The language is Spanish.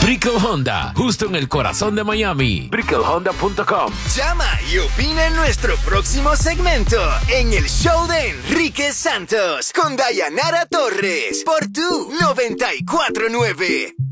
Brickell Honda, justo en el corazón de Miami. BrickellHonda.com. Llama y opina en nuestro próximo segmento en el show de Enrique Santos con Dayanara Torres por Tu 94.9.